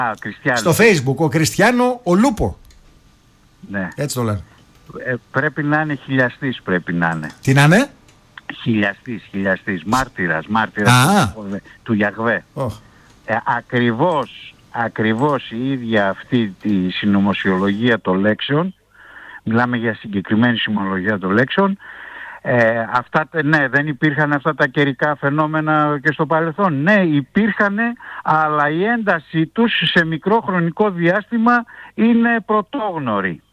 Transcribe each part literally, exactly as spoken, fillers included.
Α, Κριστιανό. Στο Facebook, ο Κριστιανό ο Λούπο. Ναι. Έτσι το λένε. Ε, πρέπει να είναι χιλιαστής, πρέπει να είναι. Τι να είναι? Χιλιαστής, χιλιαστής, μάρτυρας, μάρτυρας του, του Γιαχβέ. Oh. Ε, ακριβώς, ακριβώς η ίδια αυτή τη συνωμοσιολογία των λέξεων, μιλάμε για συγκεκριμένη συνωμοσιολογία των λέξεων, ε, αυτά, ναι, δεν υπήρχαν αυτά τα καιρικά φαινόμενα και στο παρελθόν. Ναι, υπήρχαν, αλλά η έντασή τους σε μικρό χρονικό διάστημα είναι πρωτόγνωρη.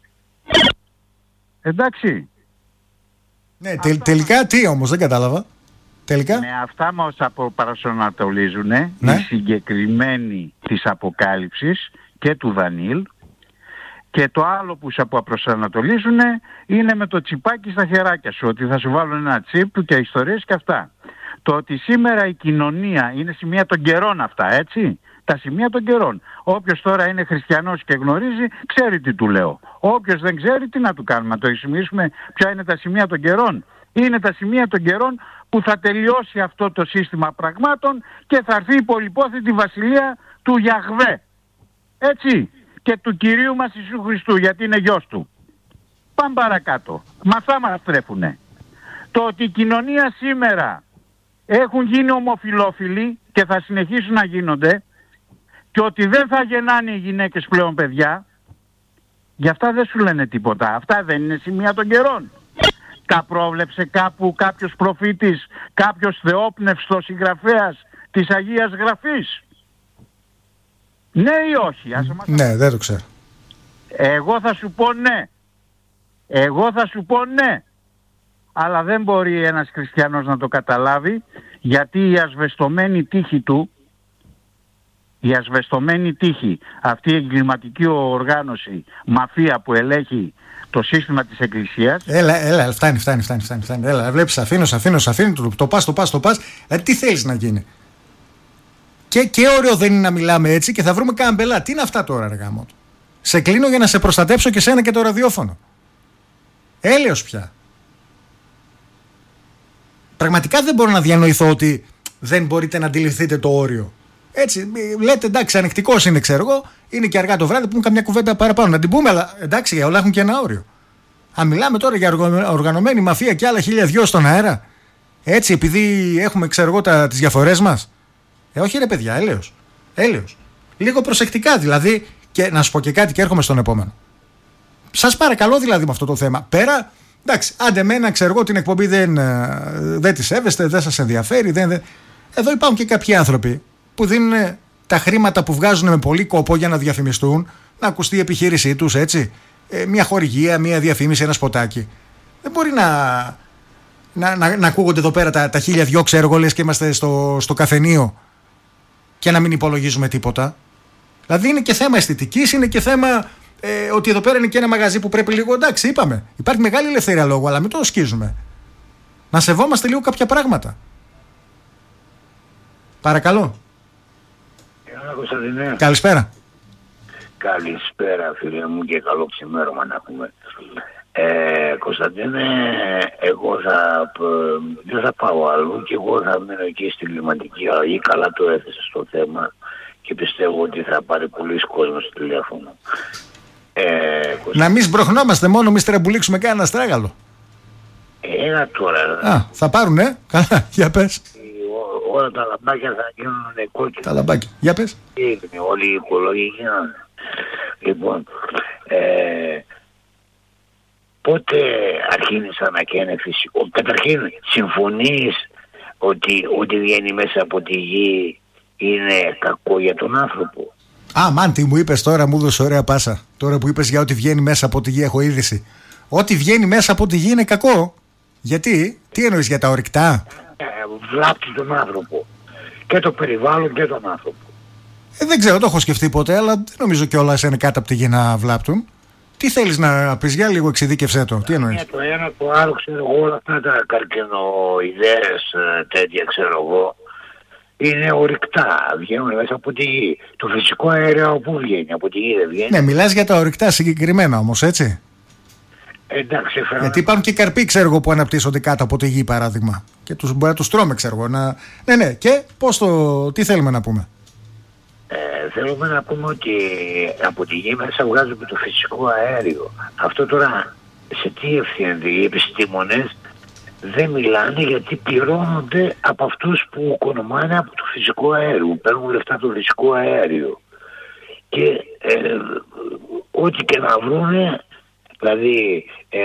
Εντάξει. Ναι, τε, τελικά τι όμως, δεν κατάλαβα. Τελικά. Με αυτά μας παρασωνατολίζουν, ναι, οι συγκεκριμένοι της Αποκάλυψης και του Δανιήλ, και το άλλο που σε προσανατολίζουν είναι με το τσιπάκι στα χεράκια σου, ότι θα σου βάλουν ένα τσίπ και ιστορίες και αυτά. Το ότι σήμερα η κοινωνία είναι σημεία των καιρών αυτά, έτσι. Τα σημεία των καιρών. Όποιος τώρα είναι χριστιανός και γνωρίζει, ξέρει τι του λέω. Όποιος δεν ξέρει, τι να του κάνουμε, να το εξηγήσουμε ποια είναι τα σημεία των καιρών. Είναι τα σημεία των καιρών που θα τελειώσει αυτό το σύστημα πραγμάτων και θα έρθει η πολυπόθητη βασιλεία του Γιαχβέ. Έτσι. Και του Κυρίου μας Ιησού Χριστού, γιατί είναι γιος του. Πάμε παρακάτω. Μα αυτά μας τρέφουνε. Το ότι η κοινωνία σήμερα έχουν γίνει ομοφυλόφιλοι και θα συνεχίσουν να γίνονται, και ότι δεν θα γεννάνε οι γυναίκες πλέον παιδιά, γι' αυτά δεν σου λένε τίποτα. Αυτά δεν είναι σημεία των καιρών. Τα πρόβλεψε κάπου κάποιος προφήτης, κάποιος θεόπνευστος συγγραφέας της Αγίας Γραφής? Ναι ή όχι? Ας μας... Ναι, δεν το ξέρω. Εγώ θα σου πω ναι. Εγώ θα σου πω ναι. Αλλά δεν μπορεί ένας χριστιανός να το καταλάβει, γιατί η ασβεστομένη τύχη του, η ασβεστομένη τύχη, αυτή η εγκληματική οργάνωση, μαφία που ελέγχει το σύστημα της Εκκλησίας. Έλα, έλα, φτάνει, φτάνει, φτάνει, φτάνει, φτάνει. Έλα, βλέπεις, αφήνω, αφήνω, αφήνω, το, το πας, το πας, το πας. Δηλαδή τι θέλεις να γίνει? Και, και ωραίο δεν είναι να μιλάμε έτσι και θα βρούμε κανένα μπελά. Τι είναι αυτά τώρα, ρε γάμο? Σε κλείνω για να σε προστατέψω και σένα και το ραδιόφωνο. Έλεος πια. Πραγματικά δεν μπορώ να διανοηθώ ότι δεν μπορείτε να αντιληφθείτε το όριο. Έτσι, λέτε εντάξει, ανεκτικός είναι, ξέρω εγώ, είναι και αργά το βράδυ, πούμε καμιά κουβέντα παραπάνω. Να την πούμε, αλλά εντάξει, για όλα έχουν και ένα όριο. Αν μιλάμε τώρα για οργανωμένη μαφία και άλλα χίλια δυο στον αέρα, έτσι, επειδή έχουμε, ξέρω εγώ, τα, τις διαφορές μας. Ε, όχι ρε παιδιά, έλεος. Έλεος. Λίγο προσεκτικά δηλαδή, και να σου πω και κάτι και έρχομαι στον επόμενο. Σας παρακαλώ δηλαδή με αυτό το θέμα. Πέρα, εντάξει, άντε μένα, ξέρω εγώ, την εκπομπή δεν, δεν τη σέβεστε, δεν σας ενδιαφέρει. Δεν, δεν... Εδώ υπάρχουν και κάποιοι άνθρωποι που δίνουν τα χρήματα που βγάζουν με πολύ κόπο για να διαφημιστούν, να ακουστεί η επιχείρησή τους, έτσι. Ε, μια χορηγία, μια διαφήμιση, ένα σποτάκι. Δεν μπορεί να, να, να, να ακούγονται εδώ πέρα τα, τα χίλια δυο, ξέρω εγώ, λες και είμαστε στο, στο καφενείο και να μην υπολογίζουμε τίποτα. Δηλαδή είναι και θέμα αισθητικής, είναι και θέμα ε, ότι εδώ πέρα είναι και ένα μαγαζί που πρέπει λίγο, εντάξει, είπαμε. Υπάρχει μεγάλη ελευθερία λόγου, αλλά μην το σκίζουμε. Να σεβόμαστε λίγο κάποια πράγματα. Παρακαλώ. Κωνσταντινέ. Καλησπέρα. Καλησπέρα φίλε μου και καλό ξημέρωμα να πούμε. Ε, Κωνσταντίνε, εγώ θα, δεν θα πάω αλλού και εγώ θα μείνω εκεί στην κλιματική αλλαγή. Καλά το έθεσε στο θέμα και πιστεύω ότι θα πάρει πολλοί κόσμος στο τηλέφωνο. Ε, να μην σμπροχνόμαστε μόνο, μη στραμπουλήξουμε κανένα στράγαλο. Ένα τώρα. Α, θα πάρουνε. Καλά, για πες. Όλα τα λαμπάκια θα γίνουν κόκκινα. Τα λαμπάκια, για πες. Είναι, όλοι οι οικολόγοι γίνανε. Λοιπόν, ε, πότε αρχίνει η ανακαίνευση? Καταρχήν, συμφωνείς ότι ό,τι βγαίνει μέσα από τη γη είναι κακό για τον άνθρωπο? Α, μαν, τι μου είπες τώρα, μου έδωσε ωραία πάσα. Τώρα που είπες για ό,τι βγαίνει μέσα από τη γη, έχω είδηση. Ό,τι βγαίνει μέσα από τη γη είναι κακό. Γιατί, τι εννοείς, για τα ορυκτά? Ε, βλάπτει τον άνθρωπο. Και το περιβάλλον και τον άνθρωπο. Ε, δεν ξέρω, το έχω σκεφτεί ποτέ, αλλά δεν νομίζω κιόλας είναι κάτω από τη γη να βλάπτουν. Τι θέλεις να πεις, για λίγο εξειδίκευσέ το, τι εννοείς? Ε, το ένα, το άλλο, ξέρω εγώ, όλα αυτά τα καρκινοειδές, τέτοια, ξέρω εγώ, είναι ορυκτά, βγαίνουν μέσα από τη γη. Το φυσικό αέριο που βγαίνει, από τη γη δεν βγαίνει? Ναι, μιλάς για τα ορυκτά συγκεκριμένα όμως, έτσι. Εντάξει, φέρα... Γιατί υπάρχουν και καρποί, ξέρω εγώ, που αναπτύσσονται κάτω από τη γη, παράδειγμα. Και τους, μπορεί να τους τρώμε, ξέρω εγώ. Να... Ναι, ναι, και πώς το... τι θέλουμε να πούμε? Ε, θέλουμε να πούμε ότι από τη γη μέσα βγάζουμε το φυσικό αέριο. Αυτό τώρα σε τι ευθύνεται? Οι επιστήμονες δεν μιλάνε γιατί πληρώνονται από αυτούς που οικονομάνε από το φυσικό αέριο, που παίρνουν λεφτά από το φυσικό αέριο. Και ε, ό,τι και να βρούνε, δηλαδή ε,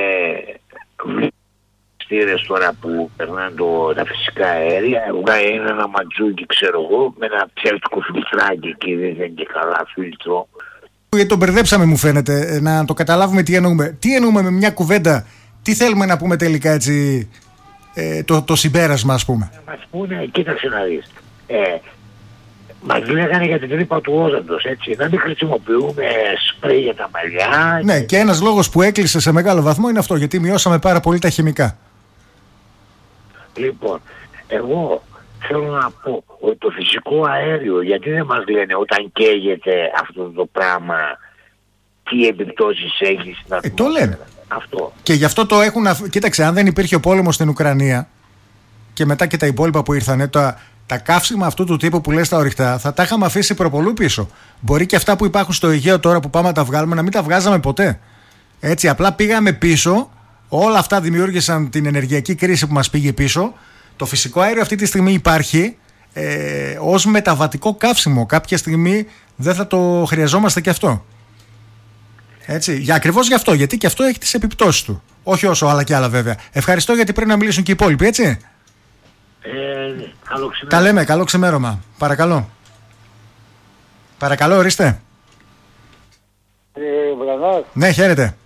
στήρες τώρα που περνάνε το, τα φυσικά αέρια, βγάζει ένα ματζούκι, ξέρω εγώ, με ένα ψεύτικο φιλτράκι εκεί, δεν είναι και καλά φίλτρο. Γιατί τον μπερδέψαμε, μου φαίνεται, να το καταλάβουμε τι εννοούμε. Τι εννοούμε με μια κουβέντα, τι θέλουμε να πούμε τελικά, έτσι, ε, το, το συμπέρασμα, ας πούμε. Να μας πούνε, κοίταξε να δεις, ε, μας λέγανε για την τρύπα του όζοντος, έτσι, να μην χρησιμοποιούμε σπρέι για τα μαλλιά. Ναι, και ένας λόγος που έκλεισε σε μεγάλο βαθμό είναι αυτό, γιατί μειώσαμε πάρα πολύ τα χημικά. Λοιπόν, εγώ θέλω να πω ότι το φυσικό αέριο, γιατί δεν μας λένε όταν καίγεται αυτό το πράγμα, τι επιπτώσεις έχει στην ατμόσφαιρα. Ε, το λένε. Αυτό. Και γι' αυτό το έχουν. Αφ... Κοίταξε, αν δεν υπήρχε ο πόλεμος στην Ουκρανία και μετά και τα υπόλοιπα που ήρθαν, τα, τα καύσιμα αυτού του τύπου που λες τα ορυκτά, θα τα είχαμε αφήσει προπολού πίσω. Μπορεί και αυτά που υπάρχουν στο Αιγαίο τώρα που πάμε να τα βγάλουμε να μην τα βγάζαμε ποτέ. Έτσι, απλά πήγαμε πίσω. Όλα αυτά δημιούργησαν την ενεργειακή κρίση που μας πήγε πίσω. Το φυσικό αέριο αυτή τη στιγμή υπάρχει ε, ως μεταβατικό καύσιμο. Κάποια στιγμή δεν θα το χρειαζόμαστε και αυτό. Έτσι, για, ακριβώς γι' αυτό, γιατί και αυτό έχει τις επιπτώσεις του. Όχι όσο άλλα και άλλα βέβαια. Ευχαριστώ, γιατί πρέπει να μιλήσουν και οι υπόλοιποι, έτσι. Ε, καλό ξημέρωμα. Τα λέμε, καλό ξημέρωμα. Παρακαλώ. Παρακαλώ, ορίστε. Ε, Βρανάς. Ναι, χαίρετε.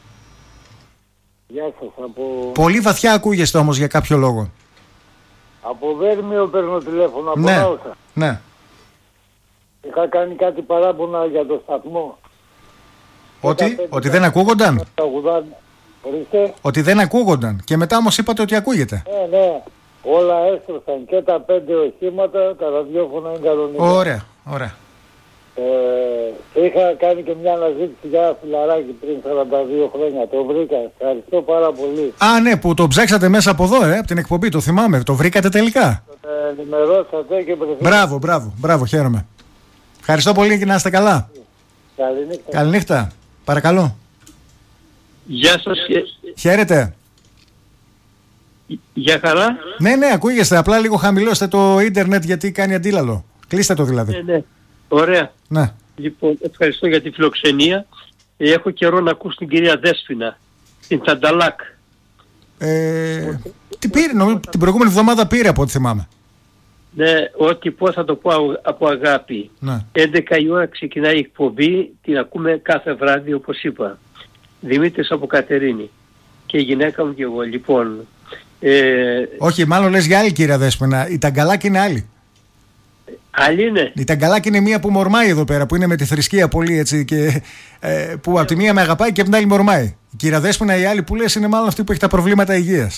Γεια σας, από... Πολύ βαθιά ακούγεστε όμως για κάποιο λόγο. Από Βέρμιο παίρνω τηλέφωνο, από Ναι, Νάουσα. ναι. Είχα κάνει κάτι παράπονα για το σταθμό. Ότι, ότι δεν ακούγονταν. Ορίστε. Ότι δεν ακούγονταν. Και μετά όμως είπατε ότι ακούγεται. Ναι, ναι. Όλα έστρωσαν και τα πέντε οχήματα, τα ραδιόφωνα είναι κανονικά. Ωραία, ωραία. Ε, είχα κάνει και μια αναζήτηση για ένα φιλαράκι πριν σαράντα δύο χρόνια. Το βρήκα. Ευχαριστώ πάρα πολύ. Α, ναι, που το ψάξατε μέσα από εδώ, ε, από την εκπομπή. Το θυμάμαι. Το βρήκατε τελικά. Το ενημερώσατε και πρέπει. Μπράβο, μπράβο, μπράβο, χαίρομαι. Ευχαριστώ πολύ και να είστε καλά. Καληνύχτα. Καληνύχτα. Παρακαλώ. Γεια σας. Χαίρετε. Για χαρά. Ναι, ναι, ακούγεστε. Απλά λίγο χαμηλώστε το ίντερνετ γιατί κάνει αντίλαλο. Κλείστε το δηλαδή. Ναι, ναι. Ωραία. Ναι. Λοιπόν, ευχαριστώ για τη φιλοξενία. Έχω καιρό να ακούσω την κυρία Δέσποινα, την Τανταλάκ. Ε, τι πήρε, νομίζω, την προηγούμενη εβδομάδα πήρε από ό,τι θυμάμαι. Ναι, ό,τι πω θα το πω από αγάπη. Ναι. έντεκα η ώρα ξεκινάει η εκπομπή, την ακούμε κάθε βράδυ όπως είπα. Δημήτρης από Κατερίνη. Και η γυναίκα μου και εγώ. Λοιπόν... Ε, όχι, μάλλον λες για άλλη κυρία Δέσποινα. Η Ταγκαλάκη είναι άλλη. Άλλη είναι. Η Ταγκαλάκη είναι μία που μορμάει εδώ πέρα, που είναι με τη θρησκεία πολύ έτσι και ε, που από τη μία με αγαπάει και από την άλλη μορμάει. Η κυρία Δέσποινα, η άλλη που λες, είναι μάλλον αυτή που έχει τα προβλήματα υγείας.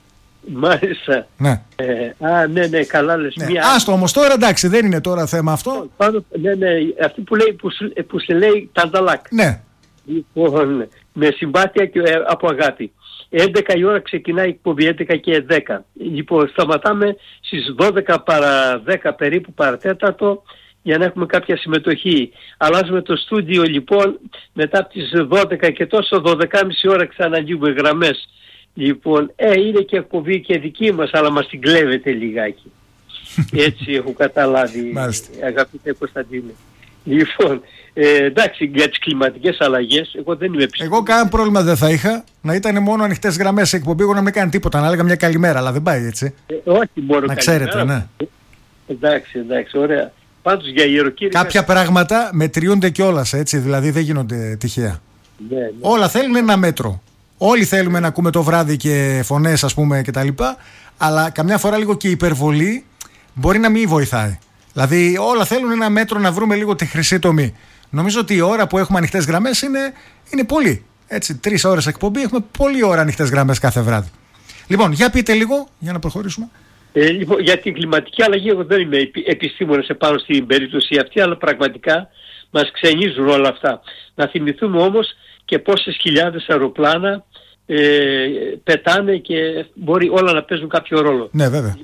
Μάλιστα. Ναι. Ε, α, ναι, ναι, καλά λες. Ναι. Μία... Άστο όμως τώρα, εντάξει, δεν είναι τώρα θέμα αυτό. Πάνω, ναι, ναι, αυτή που, λέει, που, που σε λέει Τανταλάκ. Ναι. Λοιπόν, με συμπάθεια και ε, από αγάπη. έντεκα η ώρα ξεκινάει η εκπομπή, έντεκα και δέκα. Λοιπόν, σταματάμε στις δώδεκα παρά δέκα περίπου, παρατέταρτο, για να έχουμε κάποια συμμετοχή. Αλλάζουμε το στούντιο λοιπόν μετά από τις δώδεκα και τόσο δώδεκα και μισή ώρα ξαναγίνουμε γραμμές. Λοιπόν, ε, είναι και εκπομπή και δική μας, αλλά μας την κλέβετε λιγάκι. Έτσι έχω καταλάβει, αγαπητέ Κωνσταντίνε. Λοιπόν, ε, εντάξει, για τις κλιματικές αλλαγές, εγώ δεν είμαι επιστήμονας. Εγώ κανένα πρόβλημα δεν θα είχα να ήταν μόνο ανοιχτές γραμμές σε εκπομπή, εγώ να μην κάνει τίποτα, να έλεγα μια καλημέρα, αλλά δεν πάει έτσι. Ε, όχι, μόνο να καλημέρα. Ξέρετε, ναι. Εντάξει, εντάξει, ωραία. Πάντως για ιεροκήρυκα... Κάποια πράγματα μετριούνται κιόλας, έτσι, δηλαδή δεν γίνονται τυχαία. Ναι, ναι. Όλα θέλουν ένα μέτρο. Όλοι θέλουμε να ακούμε το βράδυ και φωνές, ας πούμε, κτλ. Αλλά καμιά φορά λίγο και η υπερβολή μπορεί να μην βοηθάει. Δηλαδή όλα θέλουν ένα μέτρο, να βρούμε λίγο τη χρυσή τομή. Νομίζω ότι η ώρα που έχουμε ανοιχτές γραμμές είναι, είναι πολύ. Έτσι, τρεις ώρες εκπομπή, έχουμε πολλή ώρα ανοιχτές γραμμές κάθε βράδυ. Λοιπόν, για πείτε λίγο, για να προχωρήσουμε. Ε, λοιπόν, για την κλιματική αλλαγή, εγώ δεν είμαι επιστήμονας επάνω στην περίπτωση αυτή, αλλά πραγματικά μας ξενίζουν όλα αυτά. Να θυμηθούμε όμως και πόσες χιλιάδες αεροπλάνα ε, πετάνε και μπορεί όλα να παίζουν κάποιο ρόλο. Ναι, βέβαια.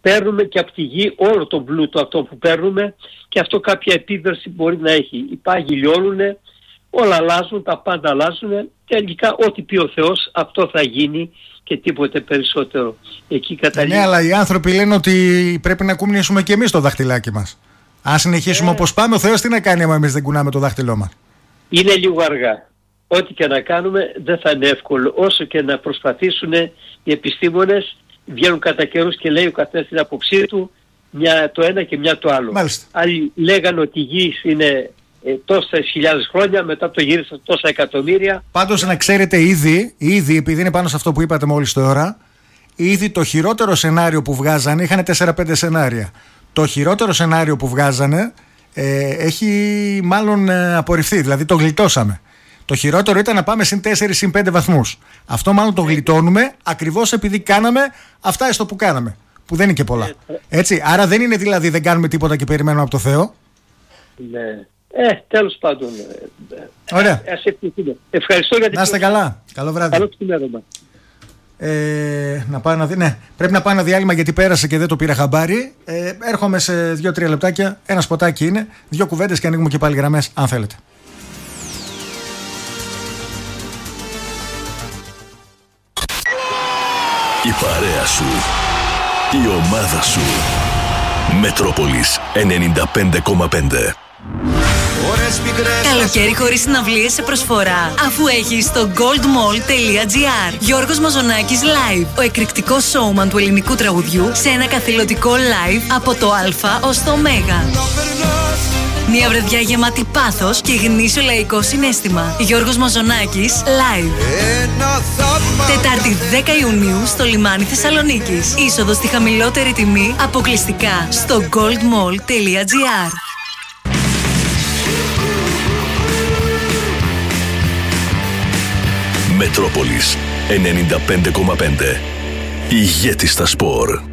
παίρνουμε και από τη γη όλο τον πλούτο αυτό που παίρνουμε, και αυτό κάποια επίδραση μπορεί να έχει. Οι πάγοι λιώνουνε, όλα αλλάζουν, τα πάντα αλλάζουν, τελικά ό,τι πει ο Θεός αυτό θα γίνει και τίποτε περισσότερο. Εκεί καταλήγει. Ναι, αλλά οι άνθρωποι λένε ότι πρέπει να κουνήσουμε και εμείς το δαχτυλάκι μας. Αν συνεχίσουμε ε... όπως πάμε, ο Θεός τι να κάνει άμα εμείς δεν κουνάμε το δάχτυλό μας? Είναι λίγο αργά. Ό,τι και να κάνουμε δεν θα είναι εύκολο. Όσο και να προσπαθήσουν οι επιστήμονες, βγαίνουν κατά καιρούς και λέει ο καθένας την άποψή του, μια το ένα και μια το άλλο. Μάλιστα. Άλλοι λέγανε ότι η γη είναι ε, τόσες χιλιάδες χρόνια, μετά το γύρισαν τόσα εκατομμύρια. Πάντως να ξέρετε ήδη, ήδη, επειδή είναι πάνω σε αυτό που είπατε μόλις τώρα, ήδη το χειρότερο σενάριο που βγάζανε, είχαν τέσσερα πέντε σενάρια. Το χειρότερο σενάριο που βγάζανε ε, έχει μάλλον ε, απορριφθεί, δηλαδή το γλιτώσαμε. Το χειρότερο ήταν να πάμε συν τέσσερα συν πέντε βαθμούς. Αυτό μάλλον το γλιτώνουμε ακριβώς επειδή κάναμε αυτά έστω που κάναμε. Που δεν είναι και πολλά. Έτσι, άρα δεν είναι δηλαδή δεν κάνουμε τίποτα και περιμένουμε από το Θεό. Ναι. Ε, τέλος πάντων. Ωραία. Ας ευχαριστώ, ευχαριστώ για την... Να είστε καλά. Καλό βράδυ. Καλό ξημέρωμα. Ε, να πάω να δει, ναι. Πρέπει να πάω ένα διάλειμμα γιατί πέρασε και δεν το πήρα χαμπάρι. Ε, έρχομαι σε δύο τρία λεπτάκια. Ένα σποτάκι είναι. Δύο κουβέντες και ανοίγουμε και πάλι γραμμές αν θέλετε. Η παρέα σου, η ομάδα σου. Μετρόπολης ενενήντα πέντε κόμμα πέντε. Καλοκαίρι χωρίς συναυλίες σε προσφορά, αφού έχεις το goldmall τελεία gr. Γιώργος Μαζονάκης live, ο εκρηκτικός showman του ελληνικού τραγουδιού, σε ένα καθηλωτικό live από το Α ως το Ω. Μια βραδιά γεμάτη πάθος και γνήσιο λαϊκό συναίσθημα. Γιώργος Μαζονάκης live. Τετάρτη δέκα Ιουνίου στο λιμάνι Θεσσαλονίκης. Είσοδος στη χαμηλότερη τιμή αποκλειστικά στο goldmall τελεία gr. Μετρόπολης ενενήντα πέντε κόμμα πέντε. Ηγέτης στα σπορ.